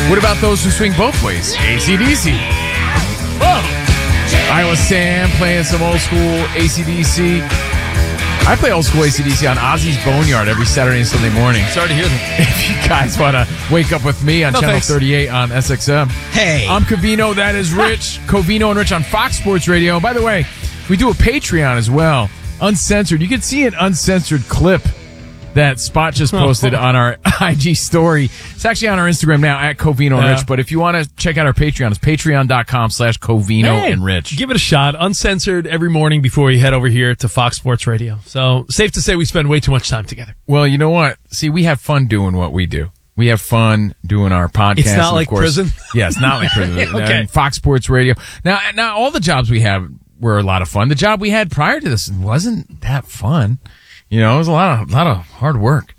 What about those who swing both ways? AC/DC. Whoa! Iowa Sam playing some old school AC/DC. I play old school AC/DC on Ozzy's Boneyard every Saturday and Sunday morning. Sorry to hear that. If you guys want to wake up with me on Channel 38 on SXM. Hey. I'm Covino. That is Rich. Covino and Rich on Fox Sports Radio. By the way, we do a Patreon as well. Uncensored. You can see an uncensored clip that Spot just posted on our IG story. It's actually on our Instagram now at Covino and Rich. But if you want to check out our Patreon, it's patreon.com/Covino and Rich. Give it a shot. Uncensored every morning before you head over here to Fox Sports Radio. So safe to say we spend way too much time together. Well, you know what? See, we have fun doing what we do. We have fun doing our podcast. It's not like prison? Yeah, it's not like prison. Okay. And Fox Sports Radio. Now, all the jobs we have were a lot of fun. The job we had prior to this wasn't that fun. You know, it was a lot of hard work.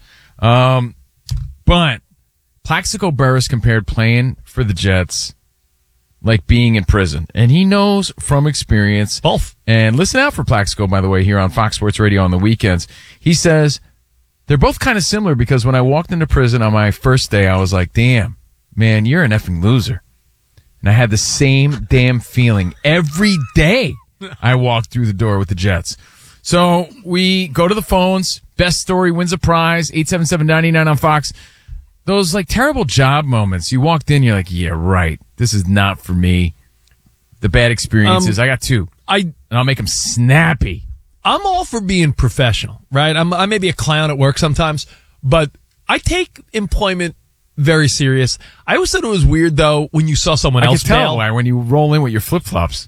But Plaxico Burress compared playing for the Jets like being in prison. And he knows from experience. Both. And listen out for Plaxico, by the way, here on Fox Sports Radio on the weekends. He says they're both kind of similar because when I walked into prison on my first day, I was like, damn, man, you're an effing loser. And I had the same damn feeling every day I walked through the door with the Jets. So we go to the phones. Best story wins a prize. 877-99 on Fox. Those like terrible job moments. You walked in, you're like, yeah, right. This is not for me. The bad experiences. I got two. And I'll make them snappy. I'm all for being professional, right? I may be a clown at work sometimes, but I take employment very serious. I always thought it was weird though when you saw someone else I can tell bail. why when you roll in with your flip flops.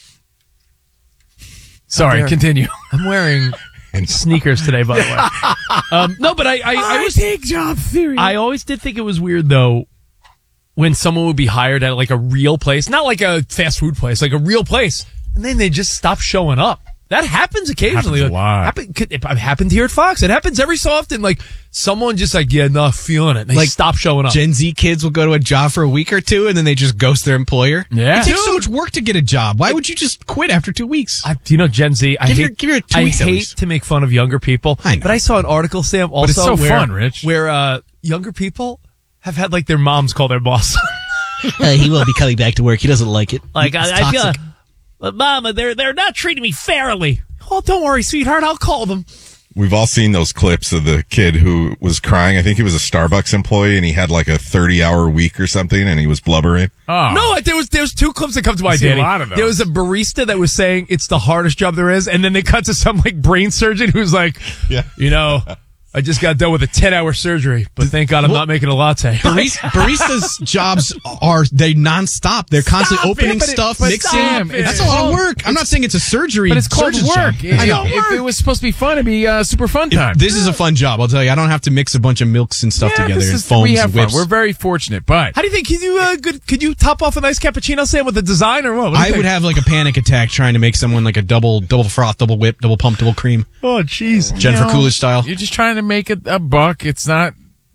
Sorry, continue. I'm wearing sneakers today, by the way. No, but I always take job theory. I always did think it was weird, though, when someone would be hired at like a real place, not like a fast food place, like a real place, and then they just stop showing up. That happens occasionally. Happens a lot. It happened here at Fox. It happens every so often. Like someone just like, yeah, not feeling it. And they Like, stop showing up. Gen Z kids will go to a job for a week or two, and then they just ghost their employer. Yeah. It takes so much work to get a job. Why would you just quit after 2 weeks? Do you know Gen Z? Give her 2 I weeks at hate least. to make fun of younger people, I know. but I saw an article, Sam, also it's so fun, Rich. where younger people have had like their moms call their boss. He won't be coming back to work. He doesn't like it. Like It's I feel, toxic. but Mama, they're not treating me fairly. Oh, don't worry, sweetheart. I'll call them. We've all seen those clips of the kid who was crying. I think he was a Starbucks employee and he had like a 30-hour week or something and he was blubbering. Oh. No, there's two clips that come to my see a daddy. lot of those. There was a barista that was saying it's the hardest job there is, and then they cut to some like brain surgeon who's like, Yeah. you know, I just got done with a 10-hour surgery, but thank God I'm not making a latte. Baristas' jobs they nonstop. They're constantly Stop opening it, stuff, but mixing. stop it. That's a lot of work. I'm not saying it's a surgery. But it's called surgeon's work. job. I know. If it was supposed to be fun, it'd be super fun time. This is a fun job. I'll tell you. I don't have to mix a bunch of milks and stuff together and foams we have and fun. whips. We're very fortunate, but How do you think? Could you top off a nice cappuccino, Sam, with a design or what? What do you I think? would have like a panic attack trying to make someone like a double froth, double whip, double pump, double cream, Oh, jeez. Jennifer Coolidge style. you're just trying to make it a buck. It's not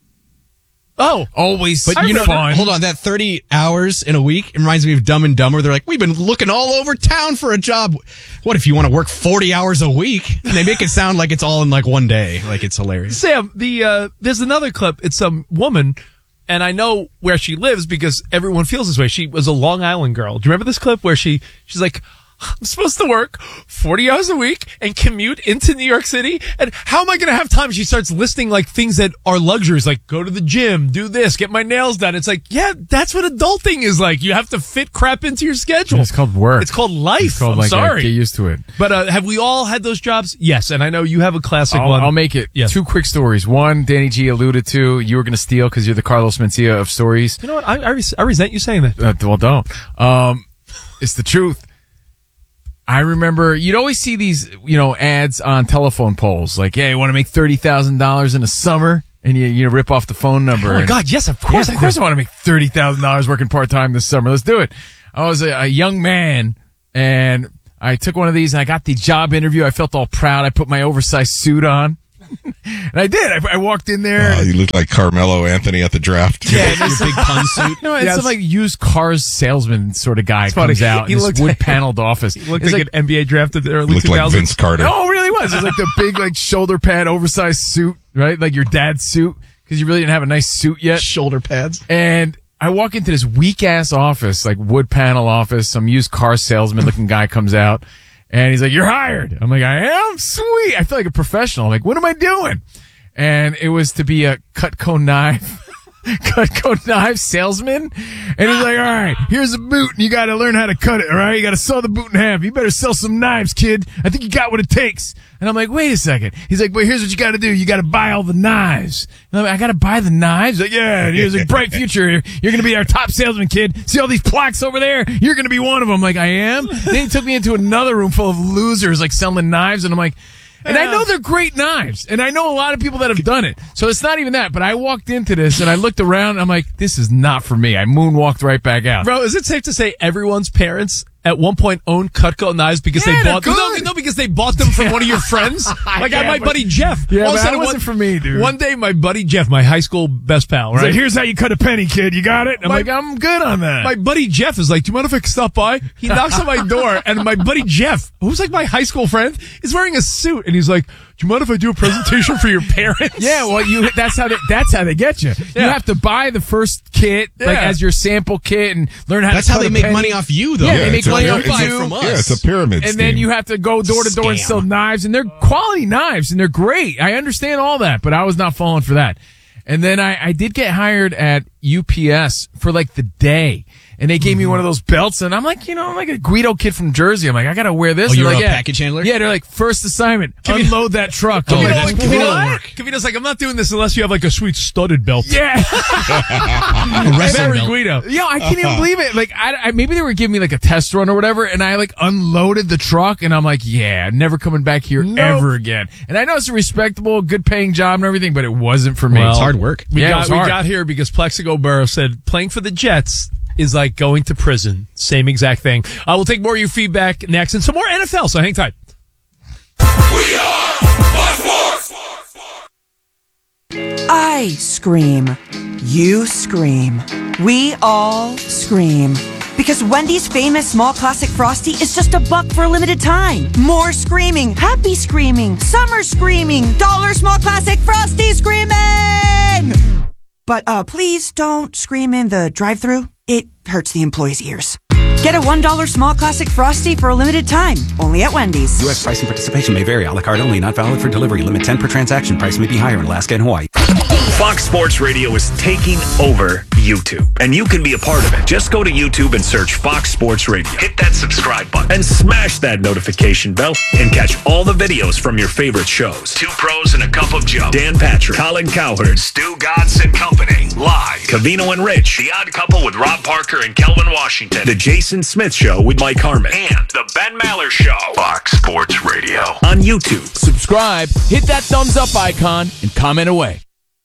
Oh, always But you know, fun. hold on, that 30 hours in a week it reminds me of Dumb and Dumber. They're like, we've been looking all over town for a job. What if you want to work 40 hours a week? And they make it sound like it's all in like one day. Like it's hilarious. Sam, there's another clip. It's some woman, and I know where she lives because everyone feels this way. She was a Long Island girl. Do you remember this clip where she's like, I'm supposed to work 40 hours a week and commute into New York City? And how am I going to have time? She starts listing like things that are luxuries, like go to the gym, do this, get my nails done. It's like, yeah, that's what adulting is like. You have to fit crap into your schedule. It's called work. It's called life. It's called I'm sorry. get used to it. But have we all had those jobs? Yes, and I know you have a classic one. I'll make it. Yes. Two quick stories. One, Danny G alluded to. You were going to steal because you're the Carlos Mencia of stories. You know what? I resent you saying that. Well, don't. It's the truth. I remember you'd always see these, ads on telephone poles like, "Hey, you want to make $30,000 in a summer?" And you rip off the phone number. Oh my and- God! Yes, of course. Of course, I want to make $30,000 working part time this summer. Let's do it. I was a young man, and I took one of these, and I got the job interview. I felt all proud. I put my oversized suit on, and I did. I walked in there. You look like Carmelo Anthony at the draft. Yeah, your big pun suit. It's Yes. some like used cars salesman sort of guy funny. comes out He in this looked wood like- paneled office. He looked It's like an NBA drafted early Looked like 2000s. Vince Carter. No, it really was. It was like the big like shoulder pad, oversized suit, right? Like your dad's suit, because you really didn't have a nice suit yet. Shoulder pads. And I walk into this weak ass office, like wood panel office. Some used car salesman looking guy comes out and he's like, "You're hired." I'm like, "I am? Sweet." I feel like a professional. I'm like, "What am I doing?" And it was to be a Cutco knife salesman. And he's like, "All right, here's a boot and you got to learn how to cut it. All right. You got to saw the boot in half. You better sell some knives, kid. I think you got what it takes." And I'm like, "Wait a second." He's like, "Well, here's what you got to do. You got to buy all the knives." And I'm like, "I got to buy the knives?" Like, "Yeah, and here's a bright future. You're going to be our top salesman, kid. See all these plaques over there? You're going to be one of them." I'm like, "I am?" Then he took me into another room full of losers, like selling knives. And I'm like, and I know they're great knives, and I know a lot of people that have done it. So it's not even that, but I walked into this, and I looked around, and I'm like, this is not for me. I moonwalked right back out. Bro, is it safe to say everyone's parents at one point owned Cutco knives because they bought them? No, because they bought them from one of your friends. Like my buddy Jeff. Yeah, but that wasn't for me, dude. One day, my buddy Jeff, my high school best pal, right? Like, "Here's how you cut a penny, kid. You got it?" I'm like, "I'm good on that." My buddy Jeff is like, "Do you mind if I stop by?" He knocks on my door, and my buddy Jeff, who's like my high school friend, is wearing a suit, and he's like, "Do you mind if I do a presentation for your parents?" Yeah, well, that's how they get you. Yeah. You have to buy the first kit, like as your sample kit, and learn how That's to how cut they a make penny. money off you, though. Yeah, they make it's a money pyramid- off buy you. from us. Yeah, it's a pyramid And then scheme. you have to go door to door and Scam. sell knives, and they're quality knives, and they're great. I understand all that, but I was not falling for that. And then I did get hired at UPS for like the day, and they gave me one of those belts, and I'm like, I'm like a Guido kid from Jersey. I'm like, I gotta wear this. Oh, you They're were like, a package handler? Yeah, they're like, "First assignment, unload that truck." Oh, I'm like, that's "What?" cool. Kavita's like, "I'm not doing this unless you have like a sweet studded belt." Yeah. A wrestling Very belt. Guido. Yo, I can't even believe it. Like, I maybe they were giving me like a test run or whatever, and I like unloaded the truck, and I'm like, yeah, never coming back here ever again. And I know it's a respectable, good paying job and everything, but it wasn't for me. It's hard work. Yeah, it was We hard. got here because Plexico Burrow said playing for the Jets is like going to prison. Same exact thing. We'll take more of your feedback next and some more NFL, so hang tight. We are Fox Sports. I scream. You scream. We all scream. Because Wendy's famous small classic Frosty is just $1 for a limited time. More screaming, happy screaming, summer screaming, $1 small classic Frosty screaming! But please don't scream in the drive-thru. It hurts the employees' ears. Get a $1 small classic Frosty for a limited time, only at Wendy's. U.S. pricing participation may vary. A la carte only. Not valid for delivery. Limit 10 per transaction. Price may be higher in Alaska and Hawaii. Fox Sports Radio is taking over YouTube, and you can be a part of it. Just go to YouTube and search Fox Sports Radio. Hit that subscribe button and smash that notification bell and catch all the videos from your favorite shows. Two Pros and a Cup of Joe. Dan Patrick, Colin Cowherd, Stu Godson Company. Live. Cavino and Rich. The Odd Couple with Rob Parker and Kelvin Washington. The Jason Smith Show with Mike Harmon. And The Ben Maller Show. Fox Sports Radio. On YouTube. Subscribe, hit that thumbs up icon, and comment away.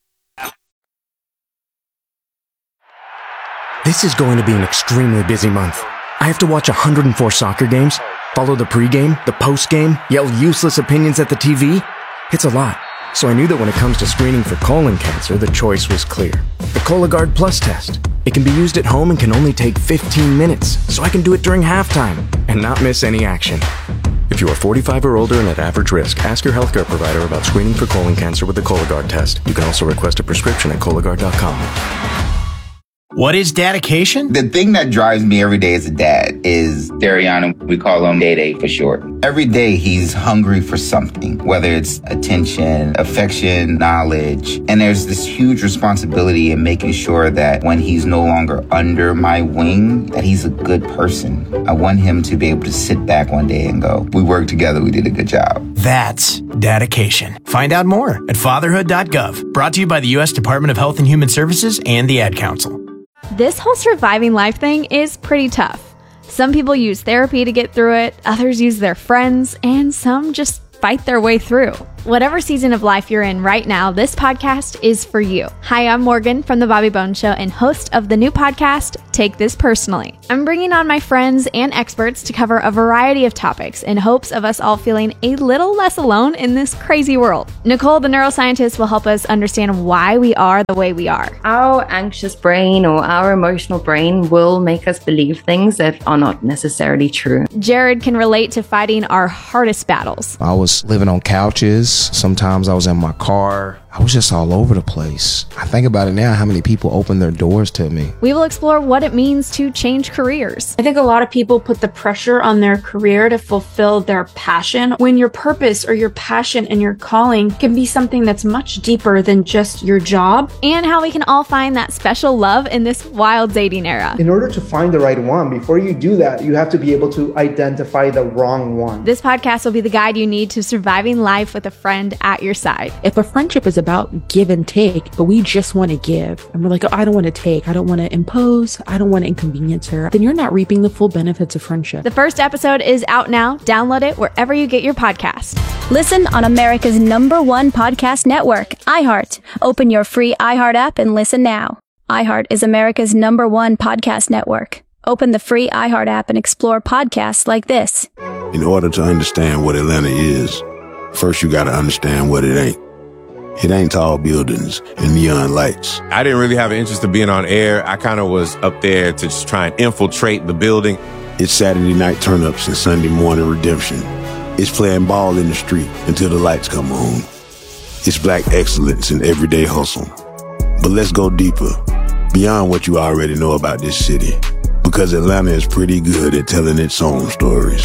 This is going to be an extremely busy month. I have to watch 104 soccer games, follow the pregame, the postgame, yell useless opinions at the TV. It's a lot. So I knew that when it comes to screening for colon cancer, the choice was clear. The Cologuard Plus test. It can be used at home and can only take 15 minutes, so I can do it during halftime and not miss any action. If you are 45 or older and at average risk, ask your healthcare provider about screening for colon cancer with the Cologuard test. You can also request a prescription at Cologuard.com. What is dedication? The thing that drives me every day as a dad is Dariana. We call him Day Day for short. Every day he's hungry for something, whether it's attention, affection, knowledge. And there's this huge responsibility in making sure that when he's no longer under my wing, that he's a good person. I want him to be able to sit back one day and go, we worked together, we did a good job. That's dedication. Find out more at fatherhood.gov. Brought to you by the U.S. Department of Health and Human Services and the Ad Council. This whole surviving life thing is pretty tough. Some people use therapy to get through it, others use their friends, and some just fight their way through. Whatever season of life you're in right now, this podcast is for you. Hi, I'm Morgan from The Bobby Bones Show and host of the new podcast, Take This Personally. I'm bringing on my friends and experts to cover a variety of topics in hopes of us all feeling a little less alone in this crazy world. Nicole, the neuroscientist, will help us understand why we are the way we are. Our anxious brain or our emotional brain will make us believe things that are not necessarily true. Jared can relate to fighting our hardest battles. I was living on couches. Sometimes I was in my car. I was just all over the place. I think about it now, how many people opened their doors to me. We will explore what it means to change careers. I think a lot of people put the pressure on their career to fulfill their passion, when your purpose or your passion and your calling can be something that's much deeper than just your job. And how we can all find that special love in this wild dating era. In order to find the right one, before you do that, you have to be able to identify the wrong one. This podcast will be the guide you need to surviving life with a friend at your side. If a friendship is about give and take, but we just want to give, and we're like, oh, I don't want to take, I don't want to impose, I don't want to inconvenience her, then you're not reaping the full benefits of friendship. The first episode is out now. Download it wherever you get your podcast. Listen on America's #1 podcast network, iHeart. Open your free iHeart app and listen now. iHeart is America's #1 podcast network. Open the free iHeart app and explore podcasts like this. In order to understand what Atlanta is, first you got to understand what it ain't. It ain't tall buildings and neon lights. I didn't really have an interest in being on air. I kind of was up there to just try and infiltrate the building. It's Saturday night turn-ups and Sunday morning redemption. It's playing ball in the street until the lights come on. It's black excellence in everyday hustle. But let's go deeper, beyond what you already know about this city, because Atlanta is pretty good at telling its own stories.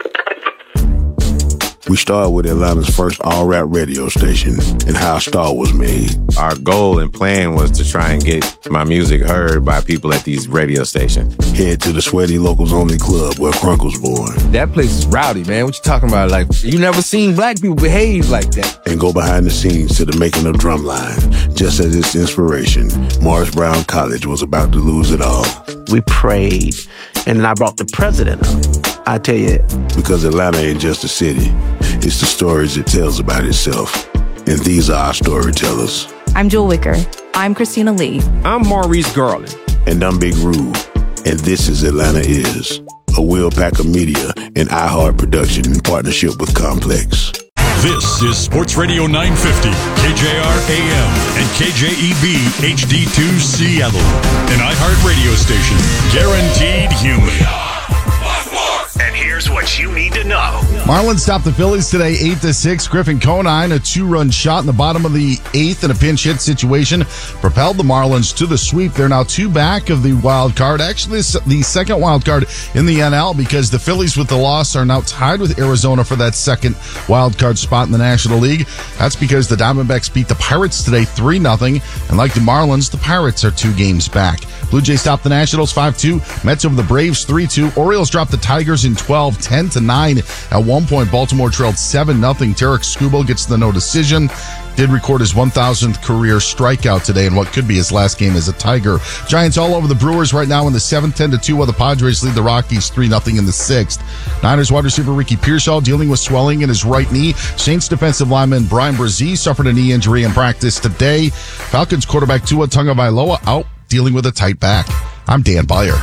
We started with Atlanta's first all-rap radio station and how a star was made. Our goal and plan was to try and get my music heard by people at these radio stations. Head to the Sweaty Locals Only Club where Crunk was born. That place is rowdy, man. What you talking about? Like, you never seen black people behave like that. And go behind the scenes to the making of Drumline. Just as its inspiration, Morris Brown College was about to lose it all. We prayed, and I brought the president up. I tell you. Because Atlanta ain't just a city. It's the stories it tells about itself. And these are our storytellers. I'm Jewel Wicker. I'm Christina Lee. I'm Maurice Garland. And I'm Big Rube. And this is Atlanta Is, a Will Packer Media and iHeart production in partnership with Complex. This is Sports Radio 950, KJR AM and KJEB HD2 Seattle, an iHeart radio station, guaranteed human. And here's what you need to know. Marlins topped the Phillies today 8-6. Griffin Conine, a 2-run shot in the bottom of the 8th in a pinch hit situation, propelled the Marlins to the sweep. They're now 2 back of the wild card. Actually, the second wild card in the NL, because the Phillies with the loss are now tied with Arizona for that second wild card spot in the National League. That's because the Diamondbacks beat the Pirates today 3-0. And like the Marlins, the Pirates are 2 games back. Blue Jays topped the Nationals 5-2. Mets over the Braves 3-2. Orioles dropped the Tigers in 12, 10-9. At one point, Baltimore trailed 7-0. Tarek Skubal gets the no decision. Did record his 1,000th career strikeout today in what could be his last game as a Tiger. Giants all over the Brewers right now in the 7th, 10-2, while the Padres lead the Rockies 3-0 in the 6th. Niners wide receiver Ricky Pearsall dealing with swelling in his right knee. Saints defensive lineman Brian Brzee suffered a knee injury in practice today. Falcons quarterback Tua Tagovailoa out dealing with a tight back. I'm Dan Beyer.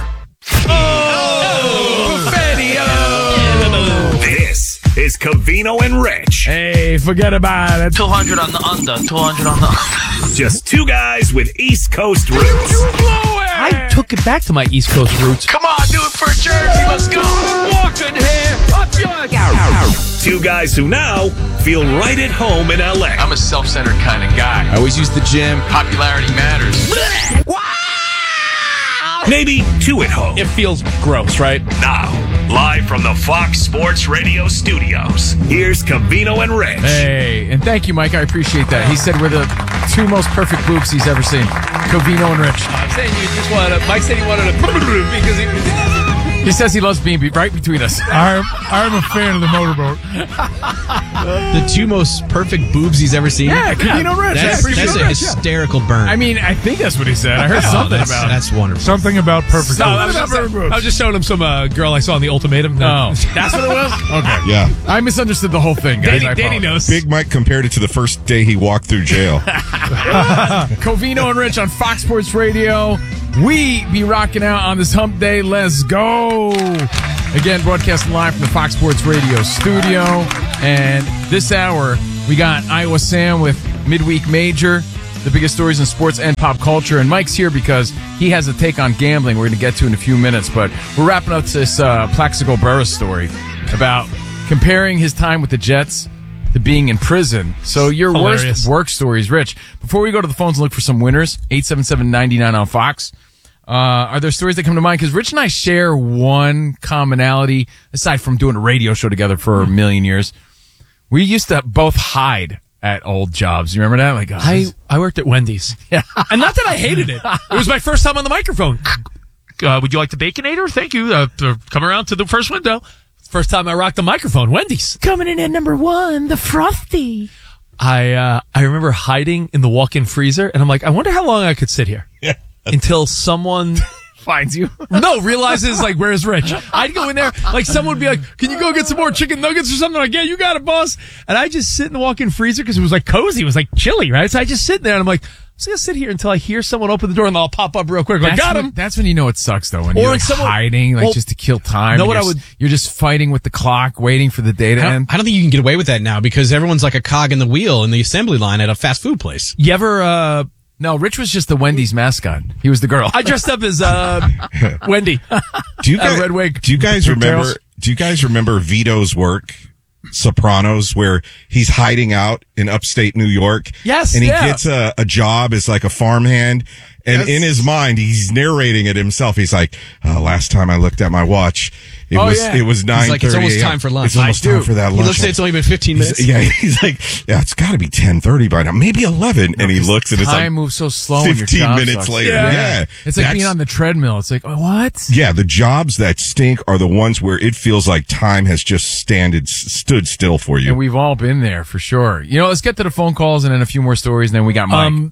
This is Covino and Rich. Hey, forget about it. 200 on the under. 200 on the under. Just 2 guys with East Coast roots. I took it back to my East Coast roots. Come on, do it for Jersey. Let's go. Walking here. Up yours. 2 guys who now feel right at home in LA. I'm a self-centered kind of guy. I always use the gym. Popularity matters. Maybe 2 at home. It feels gross, right? Now, live from the Fox Sports Radio studios, here's Covino and Rich. Hey, and thank you, Mike. I appreciate that. He said we're the 2 most perfect boobs he's ever seen. Covino and Rich. I'm saying you just wanted to, Mike said he wanted to because he says he loves being right between us. I'm a fan of the motorboat. The 2 most perfect boobs he's ever seen. Yeah, Covino Rich. That's a hysterical burn. I mean, I think that's what he said. I heard something about it. That's wonderful. Something about perfect boobs. I was just showing him some girl I saw in the Ultimatum. Oh, that's what it was? Okay. Yeah. I misunderstood the whole thing, guys. Danny knows. Big Mike compared it to the first day he walked through jail. Covino and Rich on Fox Sports Radio. We be rocking out on this hump day. Let's go. Again, broadcasting live from the Fox Sports Radio studio. And this hour, we got Iowa Sam with Midweek Major, the biggest stories in sports and pop culture. And Mike's here because he has a take on gambling we're going to get to in a few minutes. But we're wrapping up this Plaxico Burress story about comparing his time with the Jets to being in prison. So your Hilarious. worst work stories, Rich. Before we go to the phones and look for some winners, 877-99 on Fox. Are there stories that come to mind? Because Rich and I share one commonality, aside from doing a radio show together for a million years. We used to both hide at old jobs. You remember that? Like, I worked at Wendy's. Yeah. And not that I hated it. It was my first time on the microphone. Would you like the Baconator? Thank you for coming around to the first window. First time I rocked the microphone. Wendy's. Coming in at number 1, the Frosty. I remember hiding in the walk-in freezer, and I'm like, I wonder how long I could sit here. Yeah. Until someone finds you. No, realizes, like, where's Rich? I'd go in there, like, someone would be like, can you go get some more chicken nuggets or something? I'm like, yeah, you got it, boss. And I just sit in the walk-in freezer because it was, like, cozy. It was, like, chilly, right? So I just sit there, and I'm like, I'm just going to sit here until I hear someone open the door, and I'll pop up real quick. Like, got him. That's when you know it sucks, though. When Or you're when someone- hiding, like, well, just to kill time. know what You're I would- just- You're just fighting with the clock, waiting for the day to end. I don't think you can get away with that now because everyone's like a cog in the wheel in the assembly line at a fast food place. You ever, No, Rich was just the Wendy's mascot. He was the girl. I dressed up as Wendy. Do you guys, Red wig. Do you guys remember? Tails. Do you guys remember Vito's work, Sopranos, where he's hiding out in upstate New York? Yes, and he yeah. gets a job as like a farmhand, and in his mind he's narrating it himself. He's like, "Last time I looked at my watch, it was 9:30. He's like, it's almost time for lunch. It's almost time for that He lunch." looks at it's only been 15 minutes. He's like, "Yeah, it's got to be 10:30 by now, maybe 11." And he looks, and it's like Time moves so slow. when your 15 job minutes sucks. later. Yeah. It's like being That's- on the treadmill. It's like, what? Yeah, the jobs that stink are the ones where it feels like time has just stood still for you. And we've all been there for sure. You know, let's get to the phone calls and then a few more stories, and then we got Mike.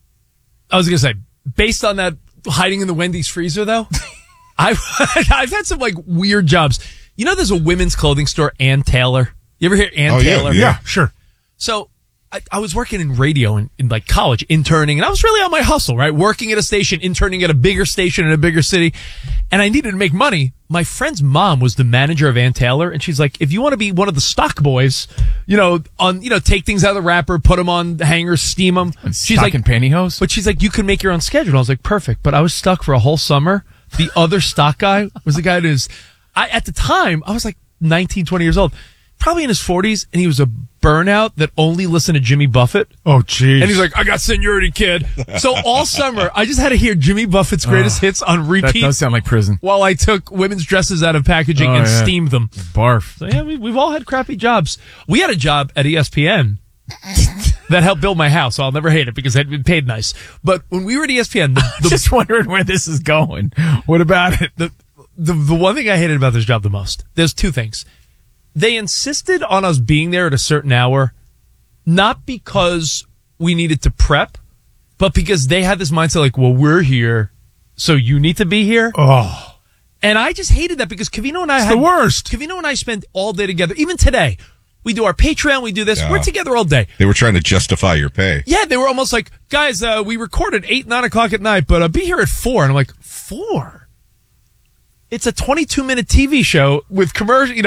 I was going to say, based on that hiding in the Wendy's freezer, though, I've had some, like, weird jobs. You know, there's a women's clothing store, Ann Taylor. You ever hear Ann Taylor? Yeah, sure. So I was working in radio in like college, interning, and I was really on my hustle, right? Working at a station, interning at a bigger station in a bigger city, and I needed to make money. My friend's mom was the manager of Ann Taylor, and she's like, if you want to be one of the stock boys, take things out of the wrapper, put them on the hangers, steam them. She's like, in pantyhose? but she's like, you can make your own schedule. I was like, perfect. But I was stuck for a whole summer. The other stock guy was the guy at the time, I was like 19, 20 years old, probably in his 40s, and he was a burnout that only listened to Jimmy Buffett. Oh, jeez. And he's like, I got seniority, kid. So all summer, I just had to hear Jimmy Buffett's greatest hits on repeat. That does sound like prison. While I took women's dresses out of packaging and steamed them. Barf. So yeah, we've all had crappy jobs. We had a job at ESPN that helped build my house. So I'll never hate it because I'd been paid nice. But when we were at ESPN, Just wondering where this is going. What about it? the one thing I hated about this job the most, there's two things. They insisted on us being there at a certain hour, not because we needed to prep, but because they had this mindset like, well, we're here, so you need to be here. Oh. And I just hated that because Covino and I It's the worst. Covino and I spend all day together. Even today, we do our Patreon, we do this. Yeah. We're together all day. They were trying to justify your pay. Yeah, they were almost like, guys, we recorded 8, 9 o'clock at night, but be here at 4. And I'm like, 4? It's a 22-minute TV show with commercial,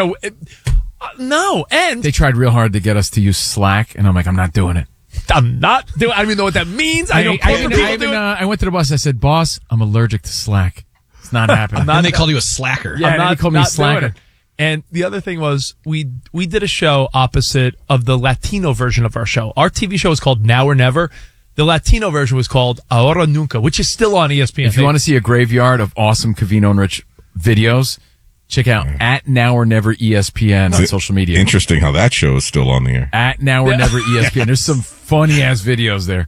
no. And They tried real hard to get us to use Slack, and I'm like, I'm not doing it. I'm not doing. I don't even know what that means. I don't. I went to the boss. I said, boss, I'm allergic to Slack. It's not happening. Then they called you a slacker. Yeah, I'm they called me a not doing slacker. it. And the other thing was we did a show opposite of the Latino version of our show. Our TV show is called Now or Never. The Latino version was called Ahora Nunca, which is still on ESPN. If you want to see a graveyard of awesome Covino and Rich videos, check out at Now or Never ESPN on social media. Interesting how that show is still on the air. At Now or Never ESPN. There's some funny ass videos there.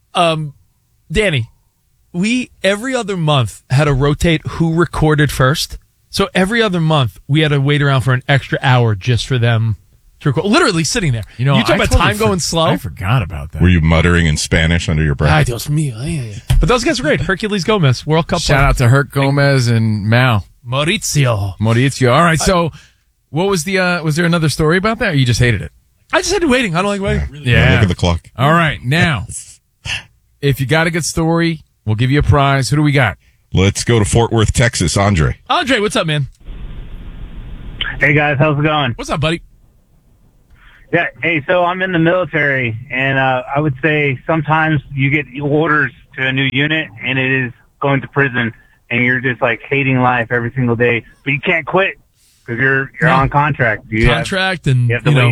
Danny, we every other month had to rotate who recorded first. So every other month we had to wait around for an extra hour just for them to record. Literally sitting there. You talk about time going slow. I forgot about that. Were you muttering in Spanish under your breath? Ay, Dios mío. But those guys are great. Hercules Gomez, World Cup Shout player. out to Herc Gomez and Mal. Maurizio. All right, so what was was there another story about that, or you just hated it? I just hated waiting. I don't like waiting. Yeah. Look at the clock. All right, now, if you got a good story, we'll give you a prize. Who do we got? Let's go to Fort Worth, Texas. Andre. Andre, what's up, man? Hey, guys. How's it going? What's up, buddy? Yeah. Hey, so I'm in the military, and I would say sometimes you get orders to a new unit, and it is going to prison, and you're just like hating life every single day, but you can't quit because you're on contract. You have to wait.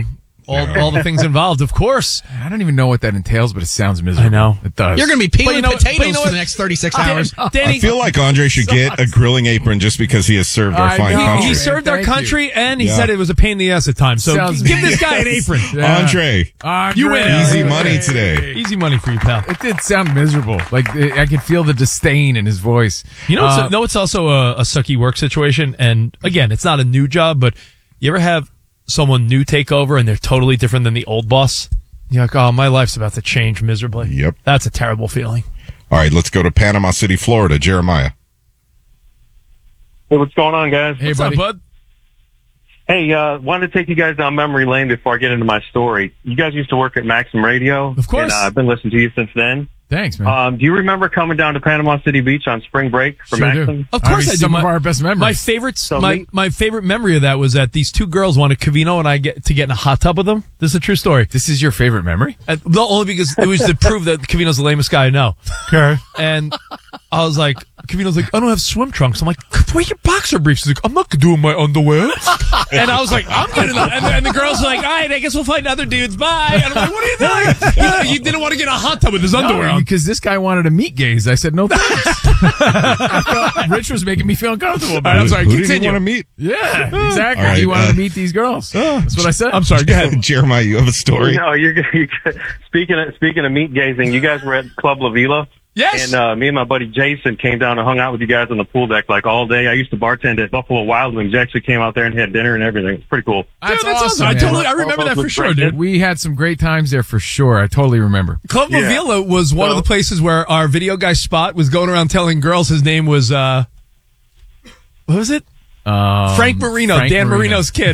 all the things involved, of course. I don't even know what that entails, but it sounds miserable. I know. It does. You're going to be peeling But you potatoes know for what? the next 36 hours. Danny, I feel like Andre should get a grilling apron just because he has served our fine country. he served our Thank country, and he Yeah. said it was a pain in the ass at times. So Sounds- give this guy an apron. Andre, You win. easy money today. Easy money for you, pal. It did sound miserable. Like I could feel the disdain in his voice. You know, it's also a sucky work situation. And again, it's not a new job, but you ever have someone new take over and they're totally different than the old boss? You're like, oh, my life's about to change miserably. Yep. That's a terrible feeling. All right, let's go to Panama City, Florida. Jeremiah. Hey, what's going on, guys? Hey, What's buddy. up, bud? Hey, wanted to take you guys down memory lane before I get into my story. You guys used to work at Maxim Radio. Of course. And I've been listening to you since then. Thanks, man. Do you remember coming down to Panama City Beach on spring break for Sure do. Maxim? Of course I do. Some of our best memories. My favorite memory of that was that these two girls wanted Covino and I get in a hot tub with them. This is a true story. This is your favorite memory? No, only because it was to prove that Covino's the lamest guy I know. Okay. And I was like, Covino's like, I don't have swim trunks. I'm like, wear your boxer briefs. He's like, I'm not doing my underwear. And I was like, I'm good enough. And the girls were like, all right, I guess we'll find other dudes. Bye. And I'm like, what are you doing? He didn't want to get in a hot tub with his underwear on. Because this guy wanted to meet gays. I said, no thanks. I felt Rich was making me feel uncomfortable about it. I'm sorry, Who did continue. he want to meet? Yeah, exactly. All right, He wanted to meet these girls. That's what I said. I'm sorry, go ahead. Jeremiah, you have a story? No, you're speaking of meat gazing. You guys were at Club La Vila. Yes. And me and my buddy Jason came down and hung out with you guys on the pool deck like all day. I used to bartend at Buffalo Wild Wings. You actually came out there and had dinner and everything. It's pretty cool. Dude, that's awesome. I remember that for sure, dude. We had some great times there for sure. I totally remember. Club La Vila was one of the places where our video guy Spot was going around telling girls his name was, what was it? Frank Marino, Dan Marino's kid.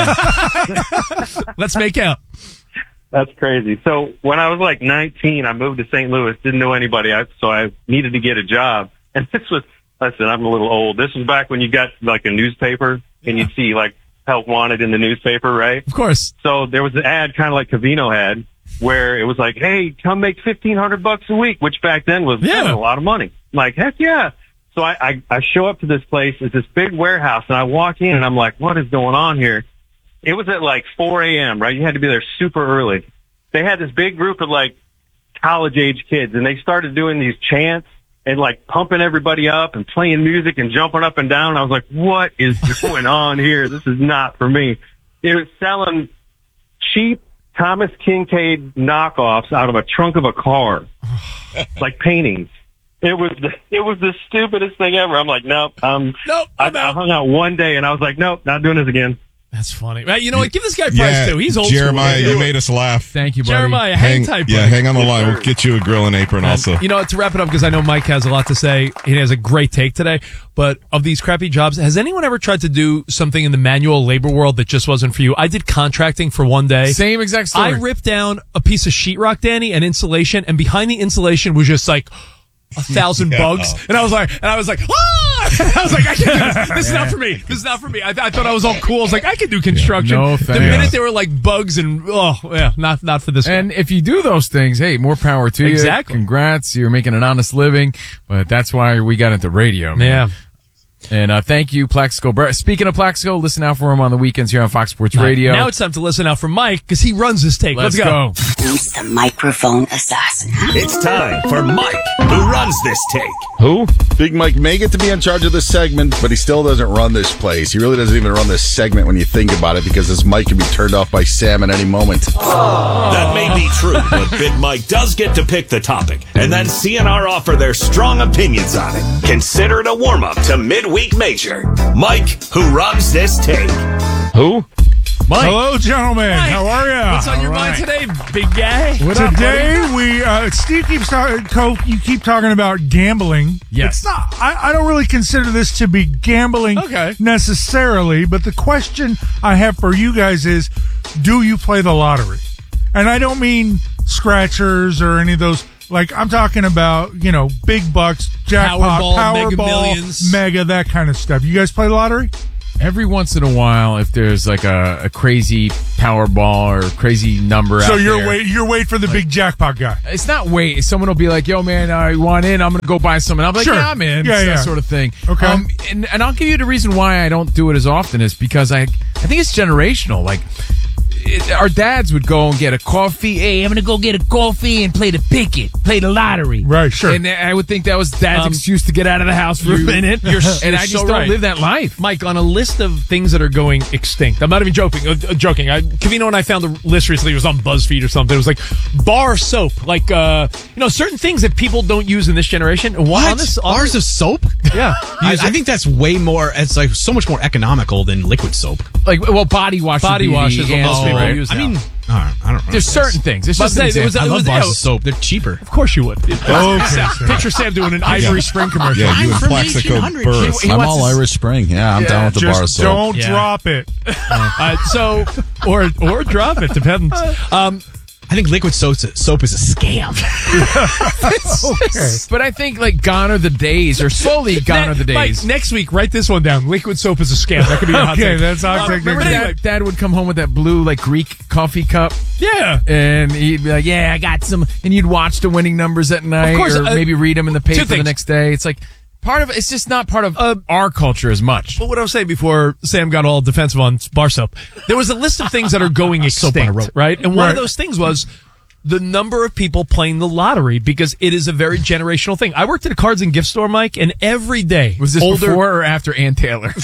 Let's make out. That's crazy. So when I was like 19, I moved to St. Louis, didn't know anybody, so I needed to get a job. And this was, listen, I'm a little old. This was back when you got like a newspaper and you'd see like help wanted in the newspaper, right? Of course. So there was an ad kind of like Covino had where it was like, hey, come make $1,500 a week, which back then was a lot of money. I'm like, heck yeah. So I show up to this place. It's this big warehouse and I walk in and I'm like, what is going on here? It was at like 4 a.m., right? You had to be there super early. They had this big group of like college age kids and they started doing these chants and like pumping everybody up and playing music and jumping up and down. I was like, what is going on here? This is not for me. It was selling cheap Thomas Kincaid knockoffs out of a trunk of a car, like paintings. It was the stupidest thing ever. I'm like, nope. I hung out one day and I was like, nope, not doing this again. That's funny. You know what? Give this guy prize too. He's old Jeremiah, school. you made us laugh. Thank you, buddy. Jeremiah, hang tight, buddy. Yeah, hang on the line. We'll get you a grill and apron also. You know, to wrap it up, because I know Mike has a lot to say. He has a great take today. But of these crappy jobs, has anyone ever tried to do something in the manual labor world that just wasn't for you? I did contracting for one day. Same exact story. I ripped down a piece of sheetrock, Danny, and insulation, and behind the insulation was just like 1,000 bugs. And I was like, ah! I was like, I can't do this. This is not for me. This is not for me. I thought I was all cool. I was like, I can do construction. No the thanks. minute they were like bugs and, not for this one. And if you do those things, hey, more power to you. Exactly. Congrats. You're making an honest living. But that's why we got into radio, man. Yeah. And thank you, Plaxico. Speaking of Plaxico, listen out for him on the weekends here on Fox Sports Radio. Now it's time to listen out for Mike because he runs this take. Let's go. Who's the microphone assassin? It's time for Mike, who runs this take. Who? Big Mike may get to be in charge of this segment, but he still doesn't run this place. He really doesn't even run this segment when you think about it, because this mic can be turned off by Sam at any moment. That may be true, but Big Mike does get to pick the topic, and then CNR offer their strong opinions on it. Consider it a warm-up to Midweek Major. Mike, who runs this take. Who? Mike. Hello, gentlemen. Mike. How are you? What's on your mind today, big guy? Today we Steve keeps talking. Coach, you keep talking about gambling. Yes. It's not. I don't really consider this to be gambling necessarily, but the question I have for you guys is, do you play the lottery? And I don't mean scratchers or any of those. Like, I'm talking about, big bucks, jackpot, Powerball, Mega Powerball, Millions. Mega, that kind of stuff. You guys play the lottery? Every once in a while, if there's like a crazy Powerball or crazy number out So there. you're waiting for the big jackpot guy. It's not wait. Someone will be like, yo, man, you want in? I'm going to go buy some. And I'm like, Sure. yeah, I'm in. Yeah, It's yeah. that sort of thing. Okay. And I'll give you the reason why I don't do it as often is because I think it's generational. Like, our dads would go and get a coffee. Hey, I'm going to go get a coffee and play the lottery. Right, sure. And I would think that was dad's excuse to get out of the house for a minute. And I just don't live that life. Mike, on a list of things that are going extinct, I'm not even joking. Cavino and I found a list recently. It was on BuzzFeed or something. It was like bar soap. Like, certain things that people don't use in this generation. What? Bars of soap? Yeah. I think that's way more, it's like so much more economical than liquid soap. Like, body wash. Body wash is what most people use now. I mean, I don't know. There's certain things. It's just I love bars of soap. They're cheaper. Of course you would. Picture Sam doing an Ivory Spring commercial. Yeah, you and Plaxico Burress. I'm all Irish Spring. Yeah, I'm down with the bar of soap. Don't drop it. Or drop it, depends. I think liquid soap is a scam. Okay. But I think like gone are the days, or slowly gone are the days. Mike, next week, write this one down. Liquid soap is a scam. That could be a hot take. That's hot take. Remember dad would come home with that blue like Greek coffee cup? Yeah. And he'd be like, yeah, I got some. And you'd watch the winning numbers at night, of course, or maybe read them in the paper the things. next day. It's like part of it's just not part of our culture as much. But what I was saying before Sam got all defensive on bar soap, there was a list of things that are going extinct, right? And one of those things was the number of people playing the lottery, because it is a very generational thing. I worked at a cards and gift store, Mike, and every day was this before or after Ann Taylor?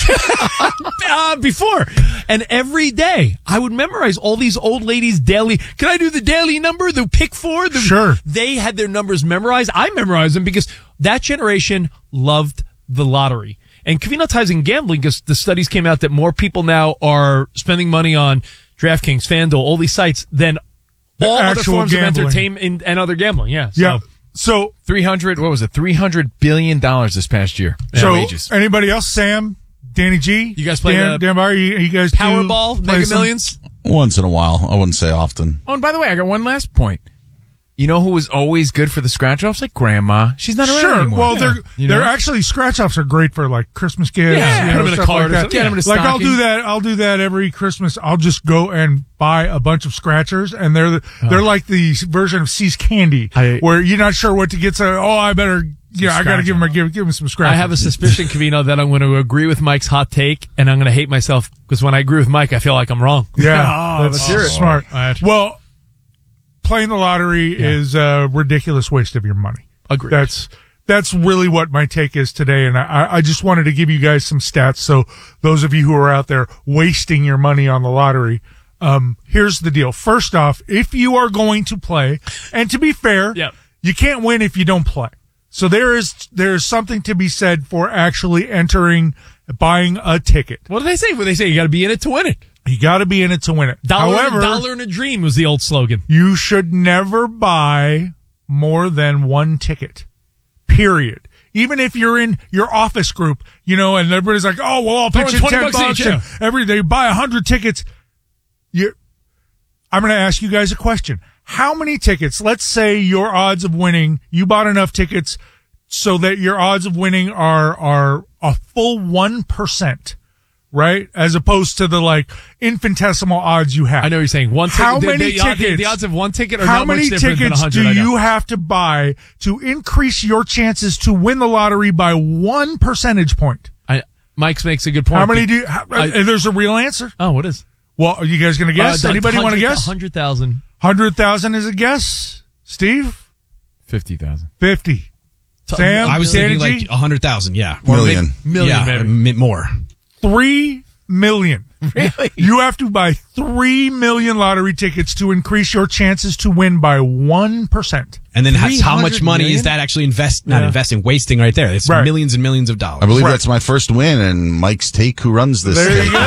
Before. And every day I would memorize all these old ladies' daily. Can I do the daily number? The pick four? Sure. They had their numbers memorized. I memorized them because that generation loved the lottery. And Covino ties in gambling, because the studies came out that more people now are spending money on DraftKings, FanDuel, all these sites than all other forms of entertainment and other gambling. Yeah. So $300 billion this past year. So wages. Anybody else? Sam, Danny G, you guys play Dan Bar, you guys Powerball, Mega Millions? Once in a while. I wouldn't say often. Oh, and by the way, I got one last point. You know who was always good for the scratch-offs? Like Grandma. She's not around anymore. Well, they're actually, scratch-offs are great for like Christmas gifts. Yeah, put them in a card. Like Get them in a stocking. I'll do that every Christmas. I'll just go and buy a bunch of scratchers, and they're like the version of See's Candy, where you're not sure what to get. So, I better. Yeah, I got to give him some scratches. I have a suspicion, Covino, that I'm going to agree with Mike's hot take, and I'm going to hate myself, because when I agree with Mike, I feel like I'm wrong. Yeah, that's smart. Well, playing the lottery is a ridiculous waste of your money. Agreed. That's really what my take is today, and I just wanted to give you guys some stats. So those of you who are out there wasting your money on the lottery, here's the deal. First off, if you are going to play, and to be fair, you can't win if you don't play. So there is something to be said for actually buying a ticket. What do they say? They say you got to be in it to win it. You got to be in it to win it. Dollar and a dream was the old slogan. You should never buy more than one ticket. Period. Even if you're in your office group, and everybody's like, "Oh, well, I'll pitch in $10 and every day buy 100 tickets." I'm going to ask you guys a question. How many tickets? Let's say your odds of winning, you bought enough tickets so that your odds of winning are a full 1%. Right? As opposed to the infinitesimal odds you have. I know what you're saying. How many tickets? The odds of one ticket are not much different than 100. How many tickets do you have to buy to increase your chances to win the lottery by 1 percentage point? Mike makes a good point. How many do you, there's a real answer? Oh, what is? Well, are you guys going to guess? Anybody want to guess? 100,000. 100,000 is a guess. Steve? 50,000. 50. Sam? I was thinking 100,000. Yeah. Million. Maybe. More. 3 million. Really? You have to buy 3 million lottery tickets to increase your chances to win by 1%. And then how much money is that actually wasting right there? It's millions and millions of dollars. I believe that's my first win, and Mike's Take, who runs this. There you go.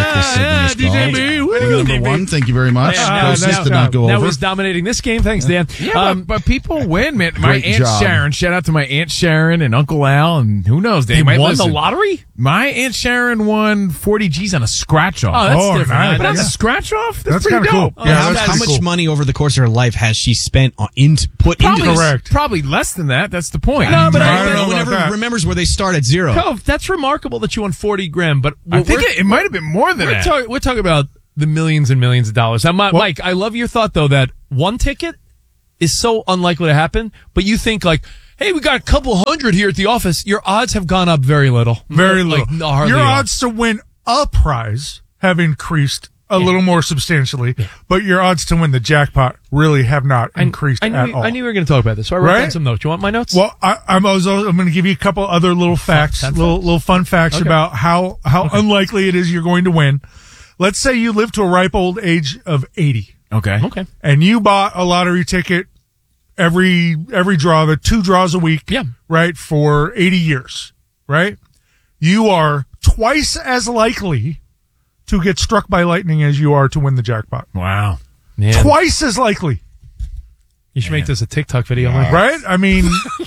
Number one, thank you very much. Now he's dominating this game. Thanks, Dan. Yeah, but people win, man. My Great Aunt job. Sharon, shout out to my Aunt Sharon and Uncle Al, and who knows, they might won listen. the lottery? My Aunt Sharon won 40 G's on a scratch-off. Oh, that's different. Nice. But that's a scratch-off? That's kind pretty of dope. cool. Yeah, how much money over the course of her life has she spent into Correct. Probably less than that. That's the point. No, but I no one ever remembers where they start at zero. Cove, that's remarkable that you won 40 grand, but I think it might have been more than that. We're talking about the millions and millions of dollars. Now, Mike, I love your thought, though, that one ticket is so unlikely to happen, but you think hey, we got a couple hundred here at the office. Your odds have gone up very little. Very little. Hardly your at all. odds to win a prize have increased a little more substantially, but your odds to win the jackpot really have not increased at all. I knew we were going to talk about this, so I wrote down some notes. You want my notes? Well, I'm going to give you a couple other little facts, little fun facts about how unlikely it is you're going to win. Let's say you live to a ripe old age of 80. Okay. And you bought a lottery ticket every draw, the 2 draws a week, right, for 80 years, right? You are twice as likely to get struck by lightning as you are to win the jackpot. Wow. Man. Twice as likely. You should make this a TikTok video. Right? I mean...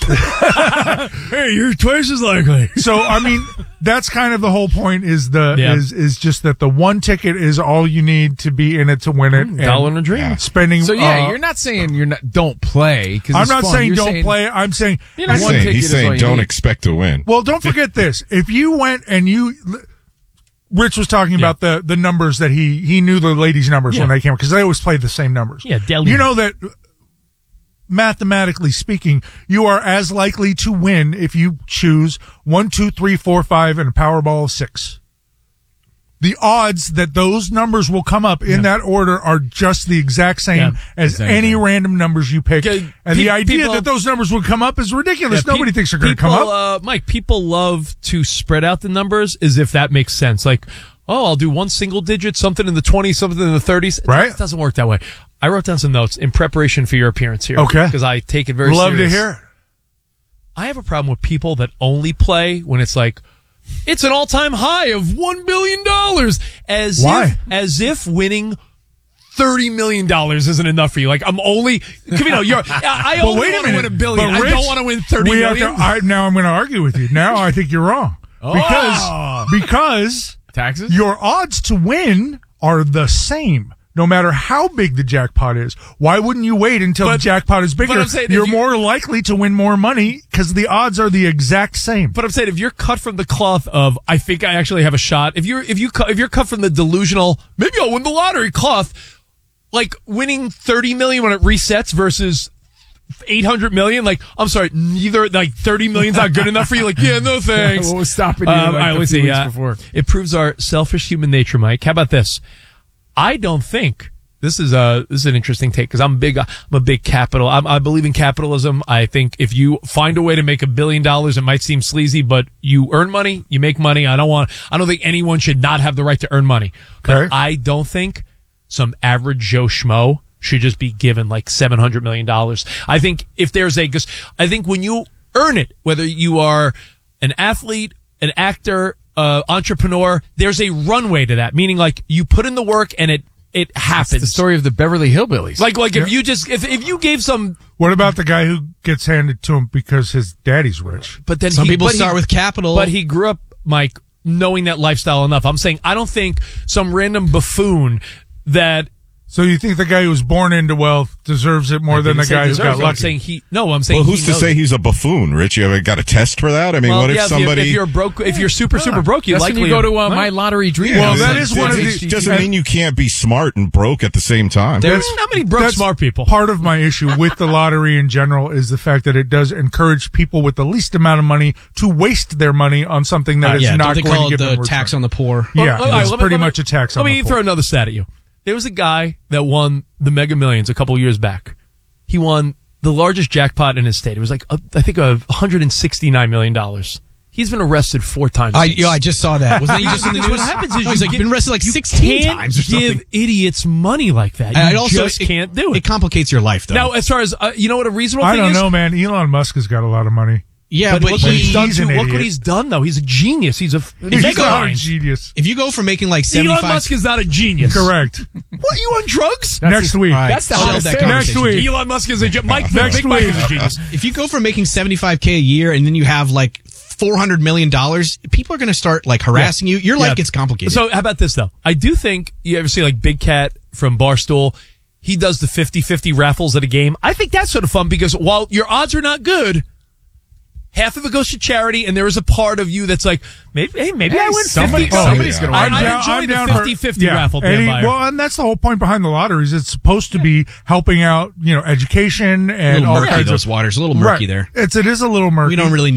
hey, you're twice as likely. So, I mean, that's kind of the whole point is just that the one ticket is all you need to be in it to win it. Dollar and a dream. Spending... So, you're not saying don't play. I'm not saying don't play. I'm saying... He's saying don't expect to win. Well, don't forget this. If you went and you... Rich was talking about the numbers that he knew the ladies' numbers when they came, because they always play the same numbers. Yeah, you know that mathematically speaking, you are as likely to win if you choose 1, 2, 3, 4, 5 and a Powerball of 6. The odds that those numbers will come up in that order are just the exact same as any random numbers you pick. And the idea that those numbers would come up is ridiculous. Nobody thinks they're going to come up. Mike, people love to spread out the numbers as if that makes sense. Like, I'll do one single digit, something in the 20s, something in the 30s. Right. It doesn't work that way. I wrote down some notes in preparation for your appearance here. Okay. Because I take it very Love serious. to hear it. I have a problem with people that only play when it's like, it's an all-time high of $1 billion. As if winning $30 million isn't enough for you. Like, I'm only, I only want to win $1 billion. I don't want to win $30 million. Now I'm going to argue with you. Now I think you're wrong. Because taxes? Your odds to win are the same. No matter how big the jackpot is. Why wouldn't you wait until the jackpot is bigger? You're more likely to win more money because the odds are the exact same. But I'm saying if you're cut from the cloth of I think I actually have a shot, if you're cut from the delusional maybe I'll win the lottery cloth, like winning 30 million when it resets versus 800 million, like I'm sorry, neither, like 30 million's not good enough for you. Like, no thanks. What was stopping you? Let's see. Before. It proves our selfish human nature, Mike. How about this? I don't think this is an interesting take because I'm a big capital. I believe in capitalism. I think if you find a way to make $1 billion, it might seem sleazy, but you earn money, you make money. I don't think anyone should not have the right to earn money. Okay. But I don't think some average Joe Schmo should just be given like $700 million. I think I think when you earn it, whether you are an athlete, an actor, entrepreneur, there's a runway to that, meaning like you put in the work and it happens. It's the story of the Beverly Hillbillies. Like if you gave some. What about the guy who gets handed to him because his daddy's rich? But then some people start with capital. But he grew up, Mike, knowing that lifestyle enough. I'm saying I don't think some random buffoon that. So you think the guy who was born into wealth deserves it more than the guy who's got lucky? I'm saying I'm saying. Well, who's to say he's a buffoon, Rich? You haven't got a test for that? I mean, what if somebody? If you're broke, if you're super broke, you likely go to My Lottery Dream. Well, that is one of the. Doesn't mean you can't be smart and broke at the same time. There's not many broke smart people. Part of my issue with the lottery in general is the fact that it does encourage people with the least amount of money to waste their money on something that is not they going call to it give them the tax on the poor. Yeah, it's pretty much a tax on the poor. Let me throw another stat at you. There was a guy that won the Mega Millions a couple years back. He won the largest jackpot in his state. It was like, I think, $169 million. He's been arrested 4 times. I just saw that. Wasn't he just in the news? What happens is he's been arrested like 16 times or something. You can't give idiots money like that. You just can't do it. It complicates your life, though. Now, as far as, you know what a reasonable thing is? I don't know, man. Elon Musk has got a lot of money. Yeah, but look what he's done. Look what he's done, though. He's a genius. He's not a genius. If you go from making like 75, Elon Musk is not a genius. Correct. What, you on drugs? Next week. Right. That's the hottest thing. Next week. Elon Musk is a genius. Mike next Mike week is a genius. If you go from making $75K a year and then you have like $400 million, people are going to start like harassing you. Your life gets complicated. So how about this though? I do think you ever see like Big Cat from Barstool. He does the 50-50 raffles at a game. I think that's sort of fun because while your odds are not good, half of it goes to charity, and there is a part of you that's like, maybe I win 50. Somebody's going to win. I enjoy the 50-50 raffle. Well, and that's the whole point behind the lotteries. It's supposed to be helping out, education and a little all murky, kinds those of waters. A little murky there. It is a little murky. We don't really